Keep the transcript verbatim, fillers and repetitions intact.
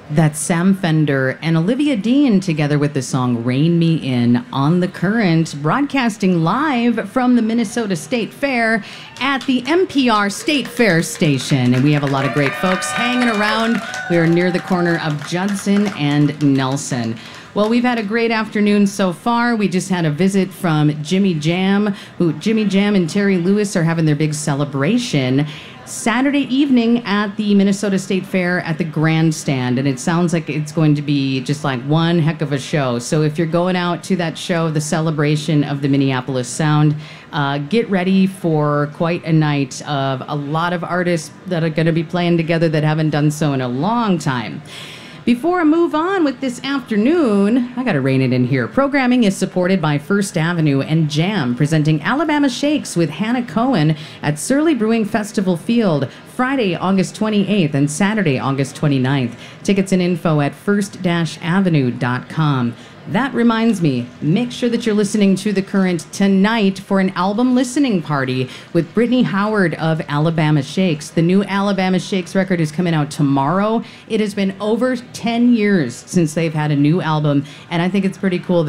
That's Sam Fender and Olivia Dean together with the song Rein Me In on The Current, broadcasting live from the Minnesota State Fair at the N P R State Fair Station. And we have a lot of great folks hanging around. We are near the corner of Judson and Nelson. Well, we've had a great afternoon so far. We just had a visit from Jimmy Jam, who Jimmy Jam and Terry Lewis are having their big celebration Saturday evening at the Minnesota State Fair at the Grandstand, and it sounds like it's going to be just like one heck of a show. So if you're going out to that show, the celebration of the Minneapolis Sound, uh, get ready for quite a night of a lot of artists that are going to be playing together that haven't done so in a long time. Before I move on with this afternoon, I gotta rein it in here. Programming is supported by First Avenue and Jam, presenting Alabama Shakes with Hannah Cohen at Surly Brewing Festival Field, Friday, August twenty-eighth and Saturday, August twenty-ninth. Tickets and info at first avenue dot com. That reminds me, make sure that you're listening to The Current tonight for an album listening party with Brittany Howard of Alabama Shakes. The new Alabama Shakes record is coming out tomorrow. It has been over ten years since they've had a new album, and I think it's pretty cool